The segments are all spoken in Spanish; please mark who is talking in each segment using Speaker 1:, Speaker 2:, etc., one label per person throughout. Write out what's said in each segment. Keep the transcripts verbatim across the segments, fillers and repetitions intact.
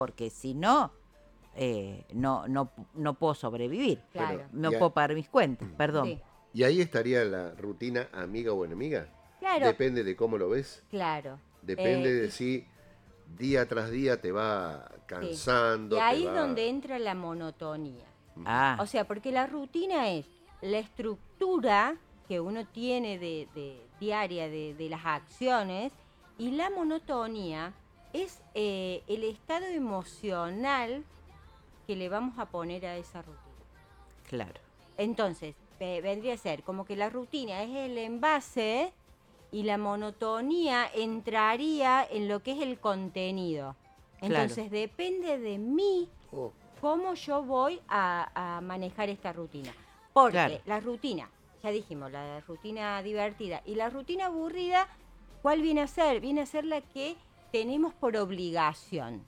Speaker 1: porque si no, eh, no, no, no puedo sobrevivir.
Speaker 2: Claro.
Speaker 3: Bueno,
Speaker 1: No
Speaker 3: y a-
Speaker 1: puedo pagar mis cuentas, perdón.
Speaker 2: Sí,
Speaker 3: ¿Y ahí estaría la rutina amiga o enemiga?
Speaker 2: claro,
Speaker 3: Depende de cómo lo ves.
Speaker 2: claro.
Speaker 3: Depende
Speaker 2: Eh,
Speaker 3: de
Speaker 2: y-
Speaker 3: si día tras día te va
Speaker 2: sí.
Speaker 3: cansando.
Speaker 2: Y
Speaker 3: te
Speaker 2: ahí es
Speaker 3: va-
Speaker 2: donde entra la monotonía.
Speaker 1: Ah,
Speaker 2: O sea, porque la rutina es la estructura que uno tiene de, de- diaria de, de las acciones, y la monotonía es eh, el estado emocional que le vamos a poner a esa rutina.
Speaker 1: claro.
Speaker 2: Entonces, ve- vendría a ser como que la rutina es el envase y la monotonía entraría en lo que es el contenido.
Speaker 1: Claro.
Speaker 2: Entonces, depende de mí
Speaker 3: Oh,
Speaker 2: cómo yo voy a, a manejar esta rutina. Porque
Speaker 1: Claro.
Speaker 2: la rutina, ya dijimos, la rutina divertida y la rutina aburrida, ¿cuál viene a ser? Viene a ser la que tenemos por obligación,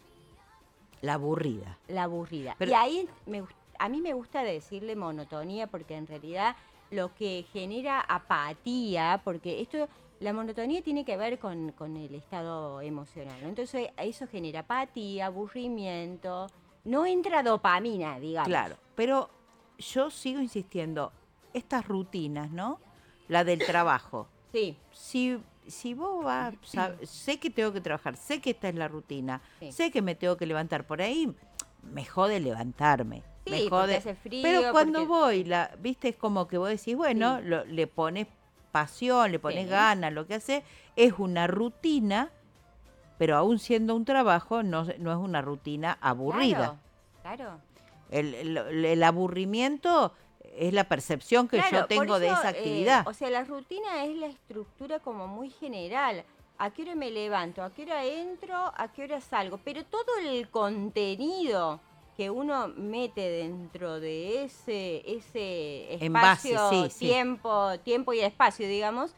Speaker 1: La aburrida.
Speaker 2: la aburrida.
Speaker 1: Pero-
Speaker 2: y ahí me, gust- a mí me gusta decirle monotonía, porque en realidad lo que genera apatía, porque esto, la monotonía tiene que ver con, con el estado emocional, ¿no? Entonces eso genera apatía, aburrimiento, no entra dopamina, digamos.
Speaker 1: Claro, pero yo sigo insistiendo, estas rutinas, ¿no? La del trabajo.
Speaker 2: Sí,
Speaker 1: Si, si vos vas, sab- sé que tengo que trabajar, sé que esta es la rutina,
Speaker 2: Sí.
Speaker 1: sé que me tengo que levantar por ahí, me jode levantarme.
Speaker 2: Sí,
Speaker 1: me
Speaker 2: porque
Speaker 1: jode.
Speaker 2: hace frío,
Speaker 1: Pero cuando
Speaker 2: porque-
Speaker 1: voy, la, viste, es como que vos decís, bueno,
Speaker 2: Sí.
Speaker 1: lo- le pones pasión, le pones
Speaker 2: Sí.
Speaker 1: ganas, lo que hace, es una rutina, pero aún siendo un trabajo, no, no es una rutina aburrida.
Speaker 2: Claro, claro.
Speaker 1: El, el- el aburrimiento es la percepción que
Speaker 2: Claro,
Speaker 1: yo tengo
Speaker 2: por
Speaker 1: de
Speaker 2: eso,
Speaker 1: esa
Speaker 2: eh,
Speaker 1: actividad.
Speaker 2: o sea, la rutina es la estructura como muy general. ¿A qué hora me levanto? ¿A qué hora entro? ¿A qué hora salgo? Pero todo el contenido que uno mete dentro de ese, ese
Speaker 1: Envase,
Speaker 2: espacio,
Speaker 1: sí, sí.
Speaker 2: tiempo, tiempo y espacio, digamos,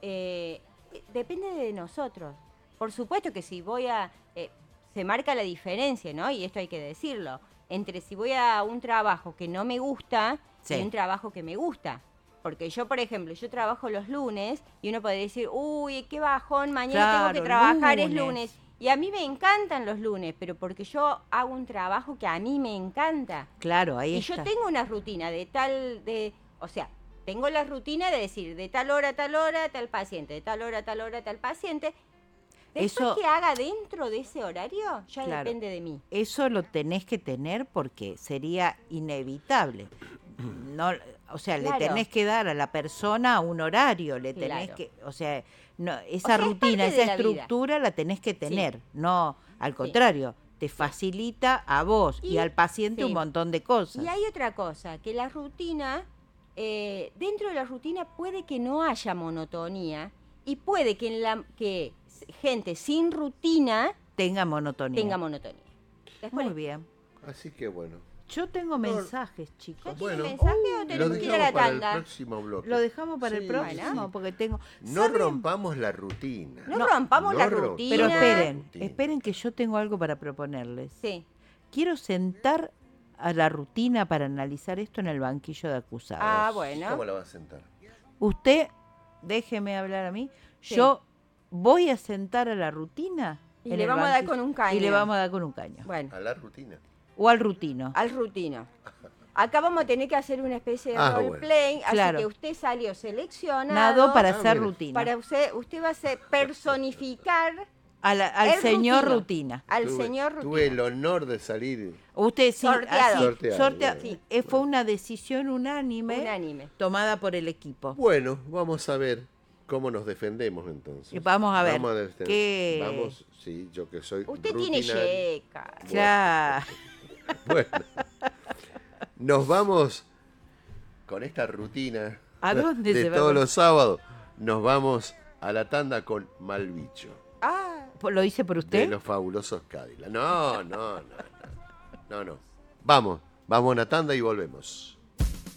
Speaker 2: eh, depende de nosotros. Por supuesto que si voy a... eh, se marca la diferencia, ¿no? Y esto hay que decirlo. Entre si voy a un trabajo que no me gusta
Speaker 1: Sí.
Speaker 2: y un trabajo que me gusta. Porque yo, por ejemplo, yo trabajo los lunes y uno podría decir, uy, qué bajón, mañana tengo
Speaker 1: Claro,
Speaker 2: que trabajar, es
Speaker 1: lunes.
Speaker 2: lunes. Y a mí me encantan los lunes, pero porque yo hago un trabajo que a mí me encanta.
Speaker 1: Claro, ahí
Speaker 2: Y
Speaker 1: está.
Speaker 2: yo tengo una rutina de tal, de, o sea, tengo la rutina de decir de tal hora a tal hora, tal paciente, de tal hora a tal hora, tal paciente. Después
Speaker 1: Eso-
Speaker 2: que haga dentro de ese horario, ya
Speaker 1: Claro.
Speaker 2: depende de mí.
Speaker 1: Eso lo tenés que tener porque sería inevitable. No, o sea,
Speaker 2: Claro.
Speaker 1: le tenés que dar a la persona un horario, le tenés
Speaker 2: Claro.
Speaker 1: que, o sea, no, esa
Speaker 2: sea, es
Speaker 1: rutina,
Speaker 2: parte de
Speaker 1: esa
Speaker 2: la vida.
Speaker 1: estructura la tenés que tener, no, al contrario, te facilita a vos y,
Speaker 2: Y-
Speaker 1: al paciente
Speaker 2: sí.
Speaker 1: un montón de cosas.
Speaker 2: Y hay otra cosa, que la rutina, eh, dentro de la rutina puede que no haya monotonía y puede que, en la, que s- gente sin rutina
Speaker 1: Tenga monotonía.
Speaker 2: tenga monotonía. Después,
Speaker 1: Muy bien.
Speaker 3: así que bueno.
Speaker 1: Yo tengo mensajes, chicos.
Speaker 2: ¿Ya
Speaker 3: Bueno.
Speaker 2: tiene mensaje o
Speaker 3: Lo
Speaker 2: tenemos que ir a
Speaker 3: dejamos
Speaker 2: la
Speaker 3: para el
Speaker 2: tanda?
Speaker 3: próximo bloque.
Speaker 1: Lo dejamos para el
Speaker 3: Sí,
Speaker 1: próximo
Speaker 2: sí.
Speaker 1: porque tengo...
Speaker 3: No
Speaker 1: ¿Saben?
Speaker 3: rompamos la rutina.
Speaker 2: No, rompamos la
Speaker 3: no rompamos
Speaker 2: rutina.
Speaker 1: Pero
Speaker 3: la
Speaker 1: esperen,
Speaker 3: rutina.
Speaker 1: esperen que yo tengo algo para proponerles.
Speaker 2: Sí.
Speaker 1: Quiero sentar a la rutina para analizar esto en el banquillo de acusados.
Speaker 2: Ah, bueno.
Speaker 3: ¿Cómo la vas a sentar?
Speaker 1: Usted, déjeme hablar a mí,
Speaker 2: Sí.
Speaker 1: yo voy a sentar a la rutina.
Speaker 2: Y
Speaker 1: en
Speaker 2: le
Speaker 1: el
Speaker 2: vamos a dar
Speaker 1: banquillo-
Speaker 2: con un caño.
Speaker 1: Y le vamos a dar con un caño.
Speaker 2: Bueno,
Speaker 3: A la rutina.
Speaker 1: O al rutino.
Speaker 2: al rutino. Acá vamos a tener que hacer una especie de
Speaker 3: Ah,
Speaker 2: roleplay, así
Speaker 1: Claro.
Speaker 2: que usted salió seleccionado.
Speaker 1: Nado para
Speaker 3: Ah,
Speaker 1: hacer
Speaker 3: mira.
Speaker 1: rutina.
Speaker 2: Para usted, usted va a ser personificar
Speaker 1: A la- al
Speaker 2: el
Speaker 1: señor
Speaker 2: rutino.
Speaker 1: rutina.
Speaker 2: al
Speaker 3: Tuve-
Speaker 2: señor rutina.
Speaker 3: Tuve el honor de salir.
Speaker 1: Usted sí,
Speaker 2: Sorteado.
Speaker 1: así,
Speaker 3: Sorteado,
Speaker 1: sortea-
Speaker 3: bueno.
Speaker 2: Sí.
Speaker 1: eh, fue una decisión unánime,
Speaker 2: Unánime.
Speaker 1: tomada por el equipo.
Speaker 3: Bueno, vamos a ver cómo nos defendemos entonces.
Speaker 1: Y vamos a ver,
Speaker 3: Vamos a defender-
Speaker 1: ¿qué?
Speaker 3: Vamos, sí, yo que soy
Speaker 2: Usted tiene
Speaker 3: rutinario.
Speaker 2: yeca.
Speaker 1: Ya.
Speaker 3: Bueno, nos vamos con esta rutina
Speaker 1: ¿A dónde
Speaker 3: de
Speaker 1: se va
Speaker 3: todos
Speaker 1: con-
Speaker 3: los sábados. Nos vamos a la tanda con Malbicho,
Speaker 2: Ah,
Speaker 1: ¿Lo hice por
Speaker 3: de
Speaker 1: usted?
Speaker 3: los fabulosos Cadillacs. No, no, no, no, no, no. Vamos, vamos a una tanda y volvemos.